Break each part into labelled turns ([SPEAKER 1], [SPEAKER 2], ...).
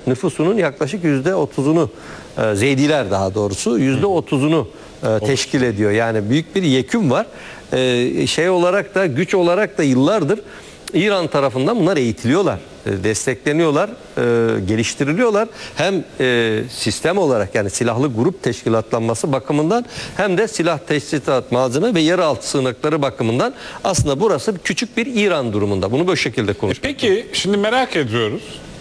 [SPEAKER 1] nüfusunun yaklaşık %30'unu, Zeydiler daha doğrusu %30'unu teşkil ediyor. Yani büyük bir yekün var. Şey olarak da, güç olarak da yıllardır İran tarafından bunlar eğitiliyorlar, destekleniyorlar, geliştiriliyorlar. Hem sistem olarak, yani silahlı grup teşkilatlanması bakımından, hem de silah teçhizat, malzeme ve yeraltı sığınakları bakımından aslında burası küçük bir İran durumunda. Bunu bu şekilde konuşuyoruz.
[SPEAKER 2] Peki şimdi merak ediyoruz.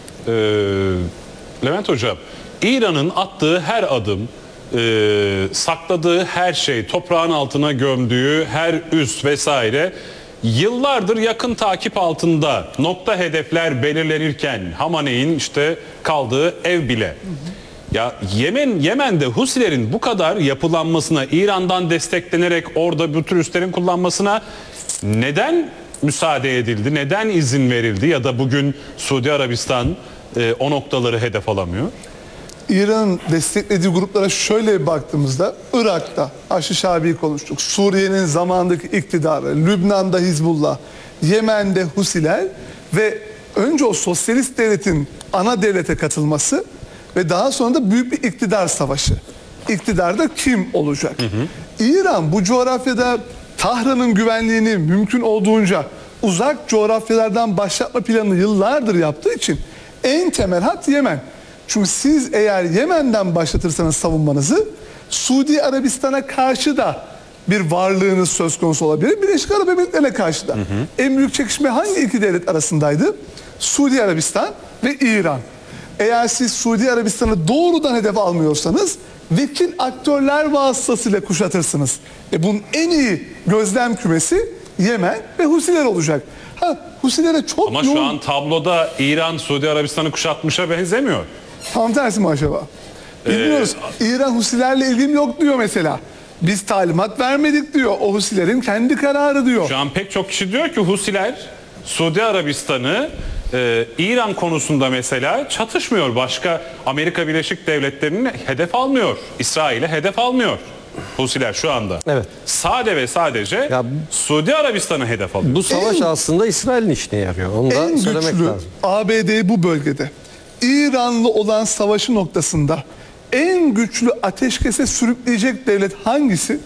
[SPEAKER 2] Levent Hocam, İran'ın attığı her adım, sakladığı her şey, toprağın altına gömdüğü her üs vesaire yıllardır yakın takip altında. Nokta hedefler belirlenirken Hamaney'in işte kaldığı ev bile. Ya Yemen'de Husilerin bu kadar yapılanmasına, İran'dan desteklenerek orada bu tür üslerin kullanmasına neden müsaade edildi? Neden izin verildi? Ya da bugün Suudi Arabistan o noktaları hedef alamıyor?
[SPEAKER 3] İran'ın desteklediği gruplara şöyle bir baktığımızda, Irak'ta Haçlı Şabi'yi konuştuk, Suriye'nin zamandaki iktidarı, Lübnan'da Hizbullah, Yemen'de Husiler ve önce o sosyalist devletin ana devlete katılması ve daha sonra da büyük bir iktidar savaşı. İktidarda kim olacak? İran bu coğrafyada Tahran'ın güvenliğini mümkün olduğunca uzak coğrafyalardan başlatma planını yıllardır yaptığı için en temel hat Yemen. Çünkü siz eğer Yemen'den başlatırsanız savunmanızı, Suudi Arabistan'a karşı da bir varlığınız söz konusu olabilir. Birleşik Arap Emirlikleri'ne karşı da. En büyük çekişme hangi iki devlet arasındaydı? Suudi Arabistan ve İran. Eğer siz Suudi Arabistan'ı doğrudan hedef almıyorsanız, vekil aktörler vasıtasıyla kuşatırsınız. Bunun en iyi gözlem kümesi Yemen ve Husiler olacak. Husilere çok
[SPEAKER 2] ama şu an tabloda İran Suudi Arabistan'ı kuşatmışa benzemiyor.
[SPEAKER 3] Tam tersi mi acaba? Bilmiyoruz. İran Husilerle ilgim yok diyor mesela. Biz talimat vermedik diyor. O Husilerin kendi kararı diyor.
[SPEAKER 2] Şu an pek çok kişi diyor ki Husiler Suudi Arabistan'ı İran konusunda mesela çatışmıyor. Başka Amerika Birleşik Devletleri'ni hedef almıyor. İsrail'e hedef almıyor Husiler şu anda.
[SPEAKER 1] Evet.
[SPEAKER 2] Sade ve sadece Suudi Arabistan'ı hedef alıyor.
[SPEAKER 1] Bu savaş aslında İsrail'in işine yarıyor. Onu da
[SPEAKER 3] en
[SPEAKER 1] söylemek
[SPEAKER 3] güçlü
[SPEAKER 1] lazım.
[SPEAKER 3] ABD bu bölgede İran'la olan savaşı noktasında en güçlü ateşkese sürükleyecek devlet hangisi?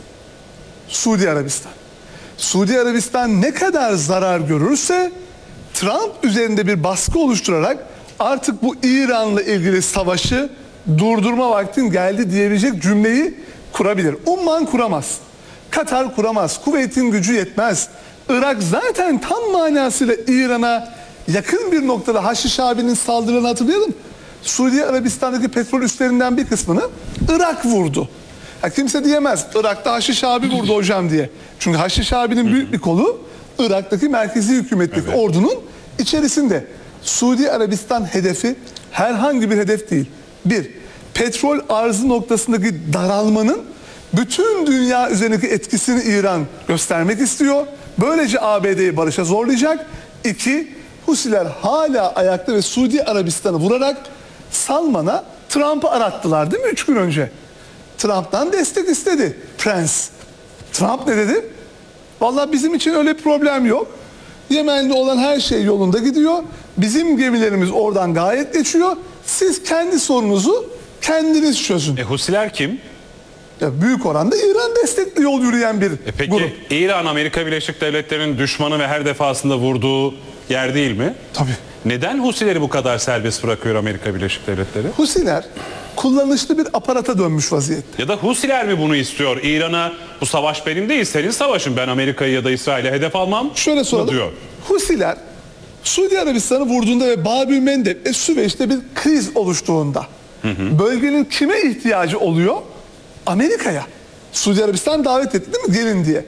[SPEAKER 3] Suudi Arabistan. Suudi Arabistan ne kadar zarar görürse Trump üzerinde bir baskı oluşturarak artık bu İran'la ilgili savaşı durdurma vaktin geldi diyebilecek cümleyi kurabilir. Umman kuramaz. Katar kuramaz. Kuveyt'in gücü yetmez. Irak zaten tam manasıyla İran'a yakın bir noktada Haçlı Şabi'nin saldırılarını hatırlayalım. Suudi Arabistan'daki petrol üslerinden bir kısmını Irak vurdu. Kimse diyemez Irak'ta Haçlı Şabi vurdu hocam diye. Çünkü Haçlı Şabi'nin büyük bir kolu Irak'taki merkezi hükümetteki ordunun içerisinde. Suudi Arabistan hedefi herhangi bir hedef değil. Bir, petrol arzı noktasındaki daralmanın bütün dünya üzerindeki etkisini İran göstermek istiyor. Böylece ABD'yi barışa zorlayacak. İki, Husiler hala ayakta ve Suudi Arabistan'ı vurarak Salman'a Trump'ı arattılar değil mi 3 gün önce? Trump'tan destek istedi Prens. Trump ne dedi? Vallahi bizim için öyle bir problem yok. Yemen'de olan her şey yolunda gidiyor. Bizim gemilerimiz oradan gayet geçiyor. Siz kendi sorunuzu kendiniz çözün.
[SPEAKER 2] Husiler kim?
[SPEAKER 3] Büyük oranda İran destekli yol yürüyen bir
[SPEAKER 2] peki,
[SPEAKER 3] grup.
[SPEAKER 2] İran Amerika Birleşik Devletleri'nin düşmanı ve her defasında vurduğu yer değil mi?
[SPEAKER 3] Tabii.
[SPEAKER 2] Neden Husileri bu kadar serbest bırakıyor Amerika Birleşik Devletleri?
[SPEAKER 3] Husiler kullanışlı bir aparata dönmüş vaziyette.
[SPEAKER 2] Ya da Husiler mi bunu istiyor? İran'a bu savaş benim değil, senin savaşın. Ben Amerika'yı ya da İsrail'e hedef almam.
[SPEAKER 3] Şöyle soralım.
[SPEAKER 2] Diyor.
[SPEAKER 3] Husiler Suudi Arabistan'ı vurduğunda ve Babül Mendeb ve Süveyş'te bir kriz oluştuğunda bölgenin kime ihtiyacı oluyor? Amerika'ya. Suudi Arabistan davet etti değil mi? Gelin diye.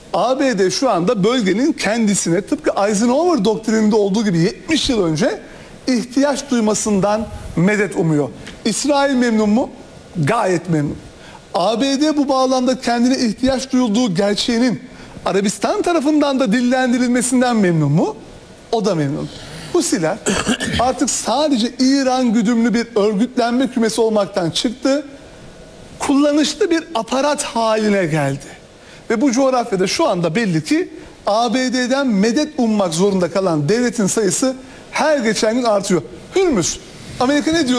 [SPEAKER 3] ABD şu anda bölgenin kendisine tıpkı Eisenhower doktrininde olduğu gibi 70 yıl önce ihtiyaç duymasından medet umuyor. İsrail memnun mu? Gayet memnun. ABD bu bağlamda kendine ihtiyaç duyulduğu gerçeğinin Arabistan tarafından da dillendirilmesinden memnun mu? O da memnun. Husiler artık sadece İran güdümlü bir örgütlenme kümesi olmaktan çıktı. Kullanışlı bir aparat haline geldi. Ve bu coğrafyada şu anda belli ki ABD'den medet ummak zorunda kalan devletin sayısı her geçen gün artıyor. Hürmüz, Amerika ne diyor?